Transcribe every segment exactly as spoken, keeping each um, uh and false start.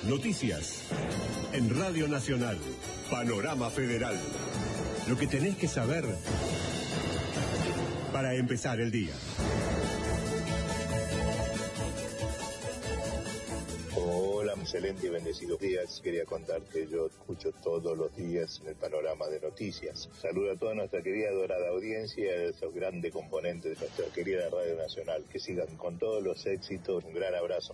Noticias. En Radio Nacional. Panorama Federal. Lo que tenés que saber para empezar el día. Hola, excelente y bendecidos días. Quería contarte, yo escucho todos los días en el Panorama de Noticias. Saludo a toda nuestra querida dorada audiencia, a esos grandes componentes de nuestra querida Radio Nacional. Que sigan con todos los éxitos. Un gran abrazo.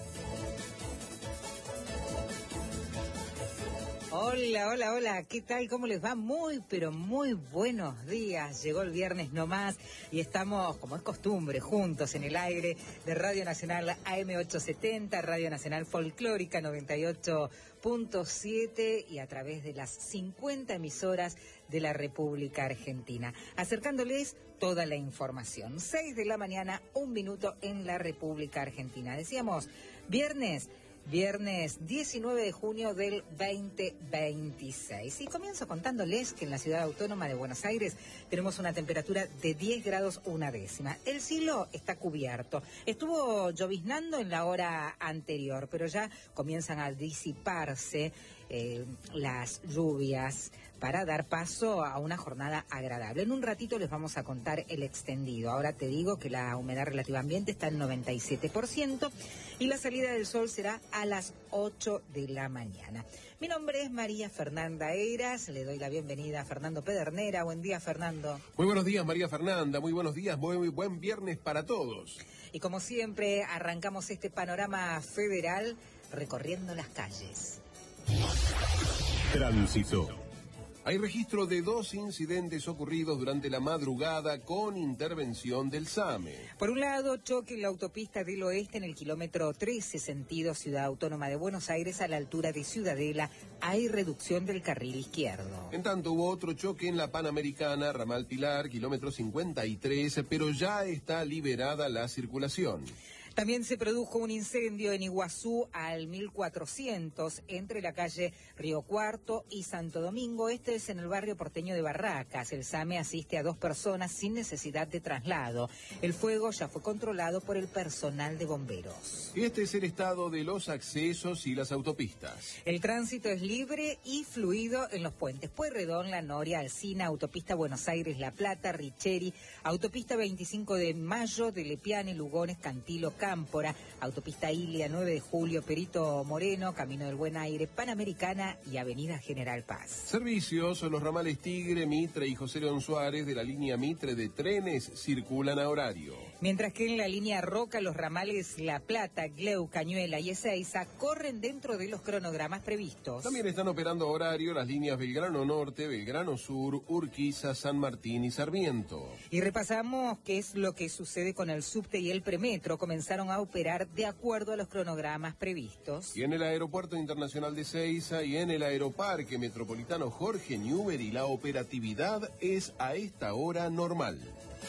Hola, hola, hola, ¿qué tal? ¿Cómo les va? Muy, pero muy buenos días. Llegó el viernes nomás y estamos, como es costumbre, juntos en el aire de Radio Nacional A M ochocientos setenta, Radio Nacional Folclórica noventa y ocho punto siete y a través de las cincuenta emisoras de la República Argentina, acercándoles toda la información. seis de la mañana, un minuto en la República Argentina. Decíamos, viernes... Viernes diecinueve de junio del veinte veintiséis. Y comienzo contándoles que en la ciudad autónoma de Buenos Aires tenemos una temperatura de diez grados una décima. El cielo está cubierto. Estuvo lloviznando en la hora anterior, pero ya comienzan a disiparse eh, las lluvias para dar paso a una jornada agradable. En un ratito les vamos a contar el extendido. Ahora te digo que la humedad relativa ambiente está en noventa y siete por ciento y la salida del sol será a las ocho de la mañana. Mi nombre es María Fernanda Eiras, le doy la bienvenida a Fernando Pedernera. Buen día, Fernando. Muy buenos días, María Fernanda, muy buenos días, muy, muy buen viernes para todos. Y como siempre, arrancamos este panorama federal recorriendo las calles. Tránsito. Hay registro de dos incidentes ocurridos durante la madrugada con intervención del SAME. Por un lado, choque en la autopista del Oeste en el kilómetro trece, sentido Ciudad Autónoma de Buenos Aires, a la altura de Ciudadela. Hay reducción del carril izquierdo. En tanto, hubo otro choque en la Panamericana, Ramal Pilar, kilómetro cincuenta y tres, pero ya está liberada la circulación. También se produjo un incendio en Iguazú al mil cuatrocientos, entre la calle Río Cuarto y Santo Domingo. Este es en el barrio porteño de Barracas. El SAME asiste a dos personas sin necesidad de traslado. El fuego ya fue controlado por el personal de bomberos. Este es el estado de los accesos y las autopistas. El tránsito es libre y fluido en los puentes Pueyrredón, La Noria, Alsina, autopista Buenos Aires-La Plata, Richeri, autopista veinticinco de Mayo, de Lepiane, Lugones, Cantilo, Cámpora, autopista Ilia, nueve de julio, Perito Moreno, Camino del Buen Aire, Panamericana y Avenida General Paz. Servicios, los ramales Tigre, Mitre y José León Suárez de la línea Mitre de trenes circulan a horario. Mientras que en la línea Roca los ramales La Plata, Gleu, Cañuela y Ezeiza corren dentro de los cronogramas previstos. También están operando a horario las líneas Belgrano Norte, Belgrano Sur, Urquiza, San Martín y Sarmiento. Y repasamos qué es lo que sucede con el subte y el premetro. Comenzaron a operar de acuerdo a los cronogramas previstos. Y en el Aeropuerto Internacional de Ezeiza y en el Aeroparque Metropolitano Jorge Newbery la operatividad es a esta hora normal.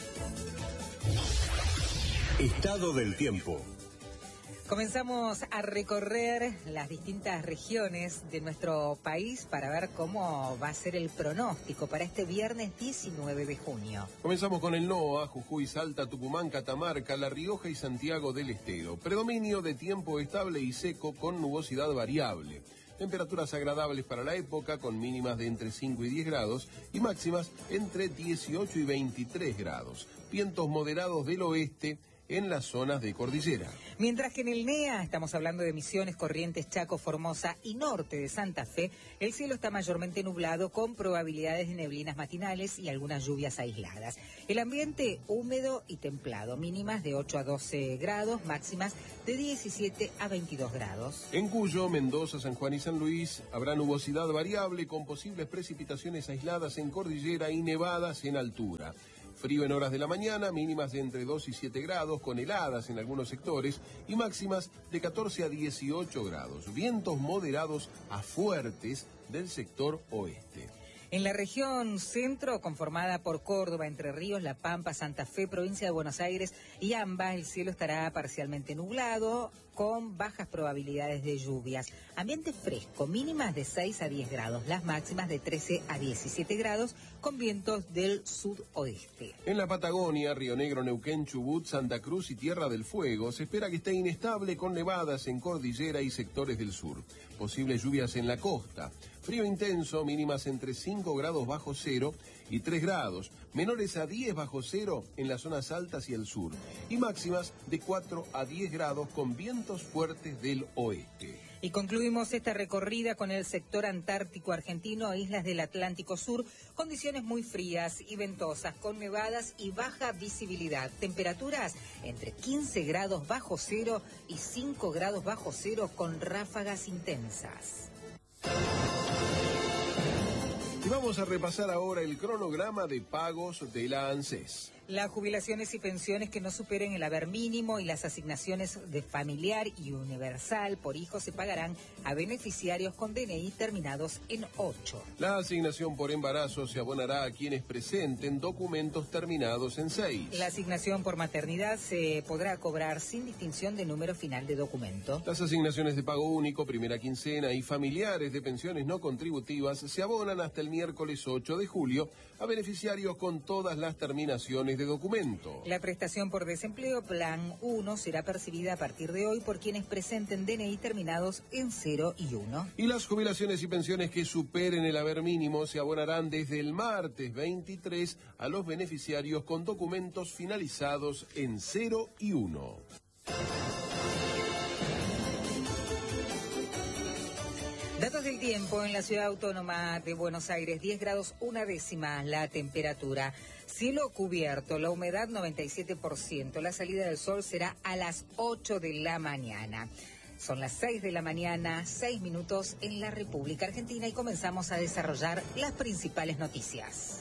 Estado del tiempo. Comenzamos a recorrer las distintas regiones de nuestro país para ver cómo va a ser el pronóstico para este viernes diecinueve de junio. Comenzamos con el NOA, Jujuy, Salta, Tucumán, Catamarca, La Rioja y Santiago del Estero. Predominio de tiempo estable y seco con nubosidad variable. Temperaturas agradables para la época con mínimas de entre cinco y diez grados y máximas entre dieciocho y veintitrés grados. Vientos moderados del oeste en las zonas de cordillera. Mientras que en el NEA, estamos hablando de Misiones, Corrientes, Chaco, Formosa y norte de Santa Fe, el cielo está mayormente nublado con probabilidades de neblinas matinales y algunas lluvias aisladas. El ambiente húmedo y templado, mínimas de ocho a doce grados, máximas de diecisiete a veintidós grados. En Cuyo, Mendoza, San Juan y San Luis habrá nubosidad variable con posibles precipitaciones aisladas en cordillera y nevadas en altura. Frío en horas de la mañana, mínimas de entre dos y siete grados, con heladas en algunos sectores y máximas de catorce a dieciocho grados. Vientos moderados a fuertes del sector oeste. En la región centro, conformada por Córdoba, Entre Ríos, La Pampa, Santa Fe, provincia de Buenos Aires y ambas, el cielo estará parcialmente nublado, con bajas probabilidades de lluvias. Ambiente fresco, mínimas de seis a diez grados, las máximas de trece a diecisiete grados, con vientos del sudoeste. En la Patagonia, Río Negro, Neuquén, Chubut, Santa Cruz y Tierra del Fuego, se espera que esté inestable con nevadas en cordillera y sectores del sur. Posibles lluvias en la costa. Frío intenso, mínimas entre cinco grados bajo cero y tres grados, menores a diez bajo cero en las zonas altas y el sur, y máximas de cuatro a diez grados con vientos fuertes del oeste. Y concluimos esta recorrida con el sector antártico argentino e islas del Atlántico Sur, condiciones muy frías y ventosas, con nevadas y baja visibilidad. Temperaturas entre quince grados bajo cero y cinco grados bajo cero con ráfagas intensas. Y vamos a repasar ahora el cronograma de pagos de la ANSES. Las jubilaciones y pensiones que no superen el haber mínimo y las asignaciones de familiar y universal por hijo se pagarán a beneficiarios con D N I terminados en ocho. La asignación por embarazo se abonará a quienes presenten documentos terminados en seis. La asignación por maternidad se podrá cobrar sin distinción de número final de documento. Las asignaciones de pago único, primera quincena y familiares de pensiones no contributivas se abonan hasta el miércoles ocho de julio a beneficiarios con todas las terminaciones de documento. La prestación por desempleo Plan uno será percibida a partir de hoy por quienes presenten D N I terminados en cero y uno. Y las jubilaciones y pensiones que superen el haber mínimo se abonarán desde el martes veintitrés a los beneficiarios con documentos finalizados en cero y uno. Datos del tiempo en la ciudad autónoma de Buenos Aires, diez grados una décima la temperatura. Cielo cubierto, la humedad noventa y siete por ciento. La salida del sol será a las ocho de la mañana. Son las seis de la mañana, seis minutos en la República Argentina y comenzamos a desarrollar las principales noticias.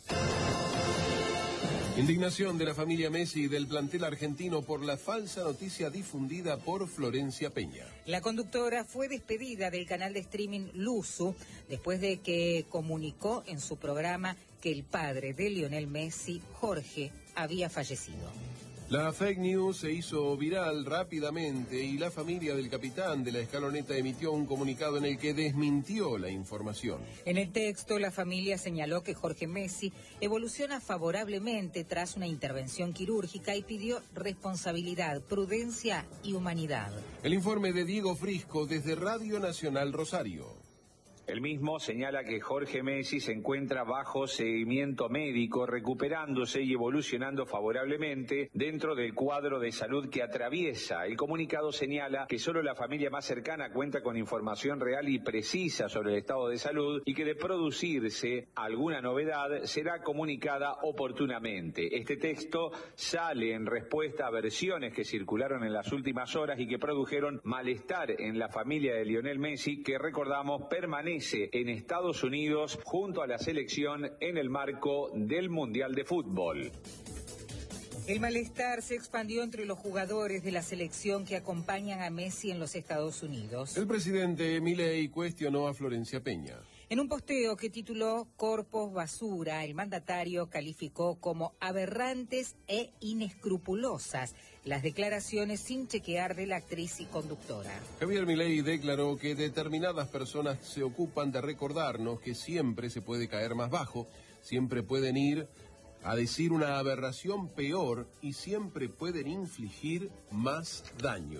Indignación de la familia Messi y del plantel argentino por la falsa noticia difundida por Florencia Peña. La conductora fue despedida del canal de streaming Luzu después de que comunicó en su programa que el padre de Lionel Messi, Jorge, había fallecido. La fake news se hizo viral rápidamente y la familia del capitán de la escaloneta emitió un comunicado en el que desmintió la información. En el texto, la familia señaló que Jorge Messi evoluciona favorablemente tras una intervención quirúrgica y pidió responsabilidad, prudencia y humanidad. El informe de Diego Frisco desde Radio Nacional Rosario. El mismo señala que Jorge Messi se encuentra bajo seguimiento médico, recuperándose y evolucionando favorablemente dentro del cuadro de salud que atraviesa. El comunicado señala que solo la familia más cercana cuenta con información real y precisa sobre el estado de salud y que de producirse alguna novedad será comunicada oportunamente. Este texto sale en respuesta a versiones que circularon en las últimas horas y que produjeron malestar en la familia de Lionel Messi, que recordamos permanece en Estados Unidos junto a la selección en el marco del Mundial de Fútbol. El malestar se expandió entre los jugadores de la selección que acompañan a Messi en los Estados Unidos. El presidente Milei cuestionó a Florencia Peña. En un posteo que tituló Corpos Basura, el mandatario calificó como aberrantes e inescrupulosas las declaraciones sin chequear de la actriz y conductora. Javier Milei declaró que determinadas personas se ocupan de recordarnos que siempre se puede caer más bajo, siempre pueden ir a decir una aberración peor y siempre pueden infligir más daño.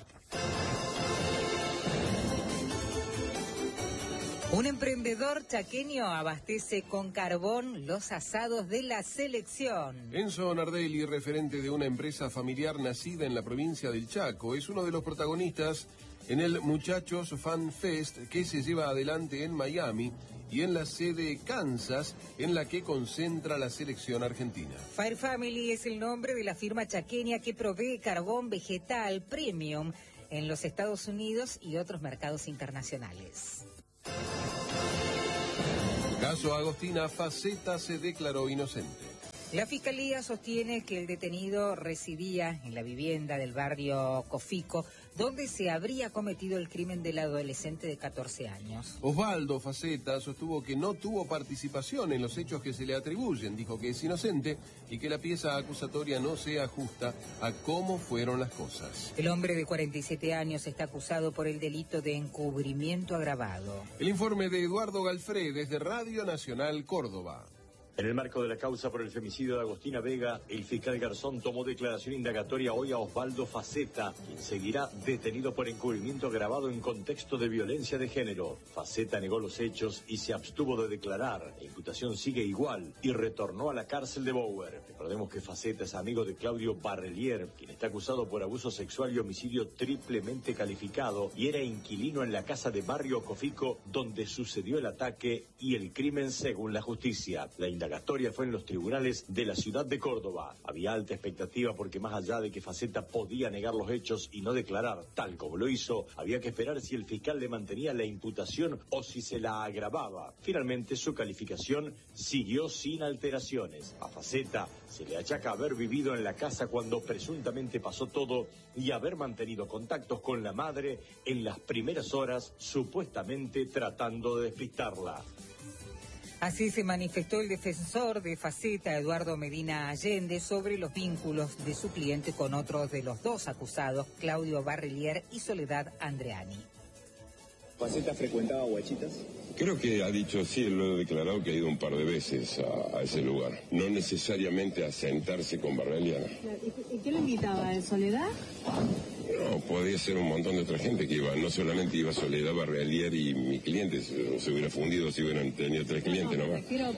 Un emprendedor chaqueño abastece con carbón los asados de la selección. Enzo Nardelli, referente de una empresa familiar nacida en la provincia del Chaco, es uno de los protagonistas en el Muchachos Fan Fest que se lleva adelante en Miami y en la sede Kansas, en la que concentra la selección argentina. Fire Family es el nombre de la firma chaqueña que provee carbón vegetal premium en los Estados Unidos y otros mercados internacionales. Caso Agostina Faceta se declaró inocente. La Fiscalía sostiene que el detenido residía en la vivienda del barrio Cofico donde se habría cometido el crimen del adolescente de catorce años. Osvaldo Faceta sostuvo que no tuvo participación en los hechos que se le atribuyen, dijo que es inocente y que la pieza acusatoria no se ajusta a cómo fueron las cosas. El hombre de cuarenta y siete años está acusado por el delito de encubrimiento agravado. El informe de Eduardo Galfré desde Radio Nacional Córdoba. En el marco de la causa por el femicidio de Agostina Vega, el fiscal Garzón tomó declaración indagatoria hoy a Osvaldo Faceta, quien seguirá detenido por encubrimiento agravado en contexto de violencia de género. Faceta negó los hechos y se abstuvo de declarar. La imputación sigue igual y retornó a la cárcel de Bower. Recordemos que Faceta es amigo de Claudio Barrelier, quien está acusado por abuso sexual y homicidio triplemente calificado y era inquilino en la casa de Barrio Cofico, donde sucedió el ataque y el crimen según la justicia. La La indagatoria fue en los tribunales de la ciudad de Córdoba. Había alta expectativa porque más allá de que Faceta podía negar los hechos y no declarar tal como lo hizo, había que esperar si el fiscal le mantenía la imputación o si se la agravaba. Finalmente su calificación siguió sin alteraciones. A Faceta se le achaca haber vivido en la casa cuando presuntamente pasó todo y haber mantenido contactos con la madre en las primeras horas, supuestamente tratando de despistarla. Así se manifestó el defensor de Faceta, Eduardo Medina Allende, sobre los vínculos de su cliente con otros de los dos acusados, Claudio Barrelier y Soledad Andreani. ¿Faceta frecuentaba Huachitas? Creo que ha dicho, sí, lo he declarado, que ha ido un par de veces a, a ese lugar. No necesariamente a sentarse con Barrelier. ¿Y qué lo invitaba? ¿De Soledad? No, podía ser un montón de otra gente que iba. No solamente iba Soledad, Barrelier y mi cliente. Se, se hubiera fundido si hubieran tenido tres clientes no, no, nomás. Prefiero...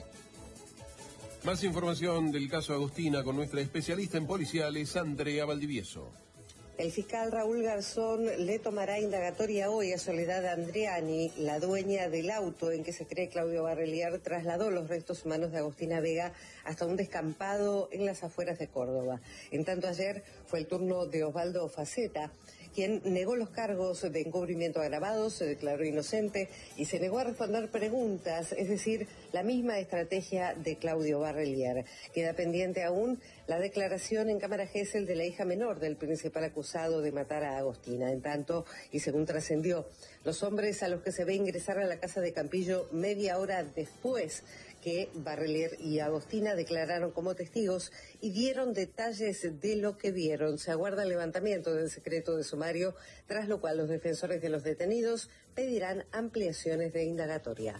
Más información del caso Agostina con nuestra especialista en policiales, Andrea Valdivieso. El fiscal Raúl Garzón le tomará indagatoria hoy a Soledad Andreani, la dueña del auto en que se cree Claudio Barrelier trasladó los restos humanos de Agostina Vega hasta un descampado en las afueras de Córdoba. En tanto, ayer fue el turno de Osvaldo Faceta, quien negó los cargos de encubrimiento agravado, se declaró inocente y se negó a responder preguntas, es decir, la misma estrategia de Claudio Barrelier. Queda pendiente aún la declaración en cámara Gesell de la hija menor del principal acusado de matar a Agostina. En tanto, y según trascendió, los hombres a los que se ve ingresar a la casa de Campillo media hora después que Barrelier y Agostina declararon como testigos y dieron detalles de lo que vieron. Se aguarda el levantamiento del secreto de sumario, tras lo cual los defensores de los detenidos pedirán ampliaciones de indagatoria.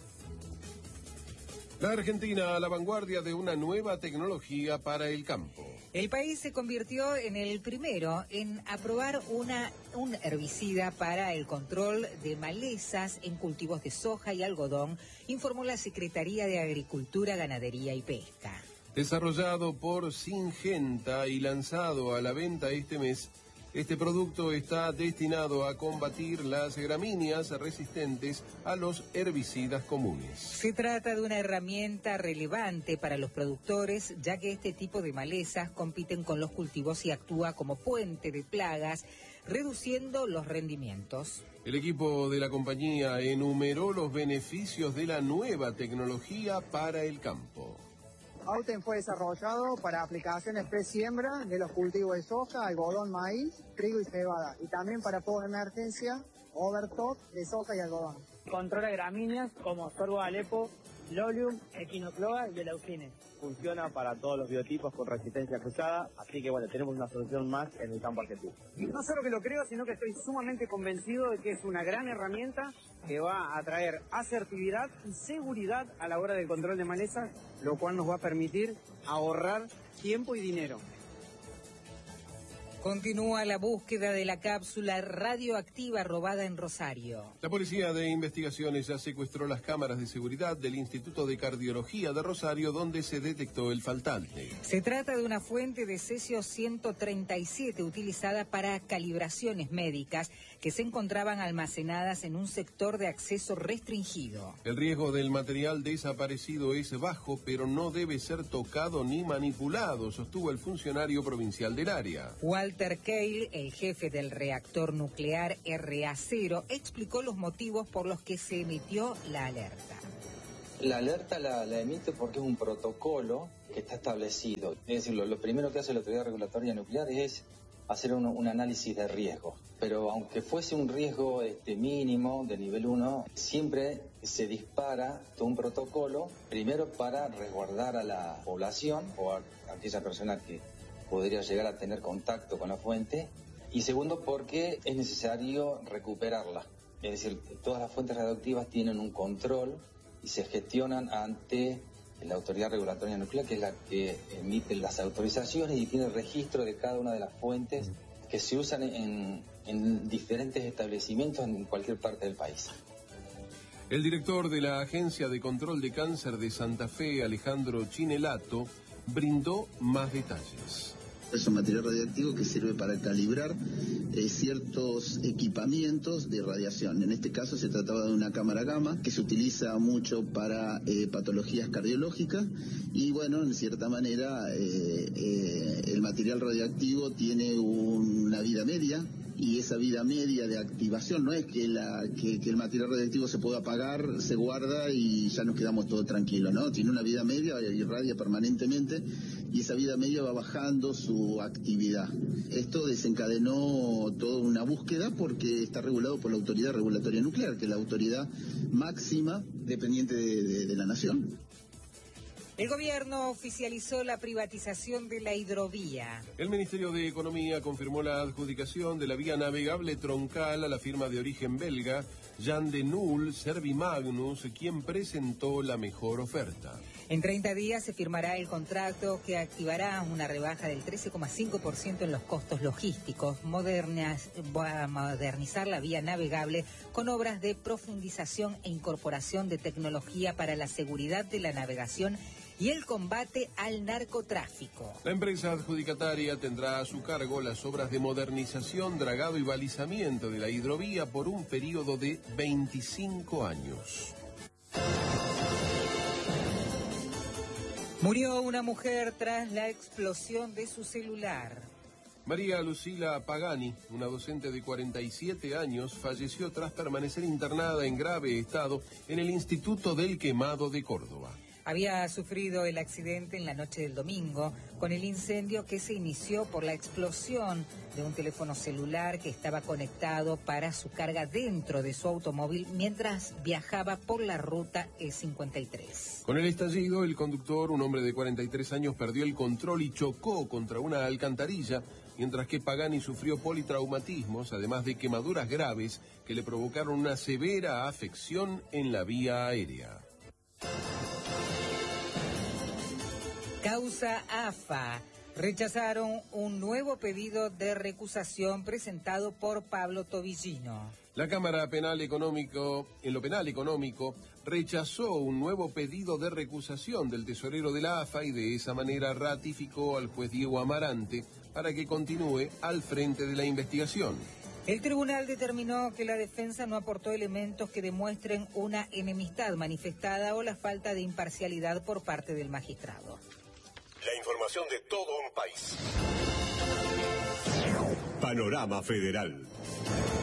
La Argentina a la vanguardia de una nueva tecnología para el campo. El país se convirtió en el primero en aprobar una, un herbicida para el control de malezas en cultivos de soja y algodón, informó la Secretaría de Agricultura, Ganadería y Pesca. Desarrollado por Syngenta y lanzado a la venta este mes, este producto está destinado a combatir las gramíneas resistentes a los herbicidas comunes. Se trata de una herramienta relevante para los productores, ya que este tipo de malezas compiten con los cultivos y actúa como puente de plagas, reduciendo los rendimientos. El equipo de la compañía enumeró los beneficios de la nueva tecnología para el campo. Auten fue desarrollado para aplicaciones pre-siembra de los cultivos de soja, algodón, maíz, trigo y cebada, y también para post-emergencia, overtop de soja y algodón. Controla gramíneas como sorgo de Alepo, Lolium, Equinocloa y Eleucine. Funciona para todos los biotipos con resistencia cruzada, así que bueno, tenemos una solución más en el campo argentino. No solo que lo creo, sino que estoy sumamente convencido de que es una gran herramienta que va a traer asertividad y seguridad a la hora del control de malezas, lo cual nos va a permitir ahorrar tiempo y dinero. Continúa la búsqueda de la cápsula radioactiva robada en Rosario. La Policía de Investigaciones ya secuestró las cámaras de seguridad del Instituto de Cardiología de Rosario, donde se detectó el faltante. Se trata de una fuente de cesio ciento treinta y siete utilizada para calibraciones médicas que se encontraban almacenadas en un sector de acceso restringido. El riesgo del material desaparecido es bajo, pero no debe ser tocado ni manipulado, sostuvo el funcionario provincial del área. Walter Keil, el jefe del reactor nuclear R A cero, explicó los motivos por los que se emitió la alerta. La alerta la, la emite porque es un protocolo que está establecido. Es decir, lo, lo primero que hace la Autoridad Regulatoria Nuclear es hacer un, un análisis de riesgo. Pero aunque fuese un riesgo este, mínimo de nivel uno, siempre se dispara todo un protocolo, primero para resguardar a la población o a aquella persona que podría llegar a tener contacto con la fuente, y segundo porque es necesario recuperarla. Es decir, todas las fuentes radioactivas tienen un control y se gestionan ante la Autoridad Regulatoria Nuclear, que es la que emite las autorizaciones y tiene registro de cada una de las fuentes que se usan en, en diferentes establecimientos en cualquier parte del país. El director de la Agencia de Control de Cáncer de Santa Fe, Alejandro Chinelato, brindó más detalles. Es un material radiactivo que sirve para calibrar eh, ciertos equipamientos de radiación. En este caso se trataba de una cámara gamma que se utiliza mucho para eh, patologías cardiológicas y bueno, en cierta manera eh, eh, el material radiactivo tiene una vida media. Y esa vida media de activación no es que, la, que, que el material radiactivo se pueda apagar, se guarda y ya nos quedamos todos tranquilos, ¿no? Tiene una vida media, irradia permanentemente y esa vida media va bajando su actividad. Esto desencadenó toda una búsqueda porque está regulado por la Autoridad Regulatoria Nuclear, que es la autoridad máxima dependiente de, de, de la nación. El gobierno oficializó la privatización de la hidrovía. El Ministerio de Economía confirmó la adjudicación de la vía navegable troncal a la firma de origen belga Jan de Null Servimagnus, quien presentó la mejor oferta. En treinta días se firmará el contrato que activará una rebaja del trece coma cinco por ciento en los costos logísticos, modernas, va a modernizar la vía navegable con obras de profundización e incorporación de tecnología para la seguridad de la navegación y el combate al narcotráfico. La empresa adjudicataria tendrá a su cargo las obras de modernización, dragado y balizamiento de la hidrovía por un periodo de veinticinco años. Murió una mujer tras la explosión de su celular. María Lucila Pagani, una docente de cuarenta y siete años, falleció tras permanecer internada en grave estado en el Instituto del Quemado de Córdoba. Había sufrido el accidente en la noche del domingo con el incendio que se inició por la explosión de un teléfono celular que estaba conectado para su carga dentro de su automóvil mientras viajaba por la ruta E cincuenta y tres. Con el estallido, el conductor, un hombre de cuarenta y tres años, perdió el control y chocó contra una alcantarilla, mientras que Pagani sufrió politraumatismos, además de quemaduras graves que le provocaron una severa afección en la vía aérea. Causa A F A. Rechazaron un nuevo pedido de recusación presentado por Pablo Tobillino. La Cámara Penal Económico, en lo penal económico, rechazó un nuevo pedido de recusación del tesorero de la A F A y de esa manera ratificó al juez Diego Amarante para que continúe al frente de la investigación. El tribunal determinó que la defensa no aportó elementos que demuestren una enemistad manifestada o la falta de imparcialidad por parte del magistrado. La información de todo un país. Panorama Federal.